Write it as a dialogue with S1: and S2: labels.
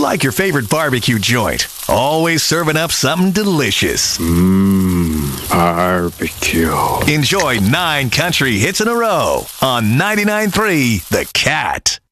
S1: like your favorite barbecue joint, always serving up something delicious.
S2: Barbecue.
S1: Enjoy 9 country hits in a row on 99.3 The Cat.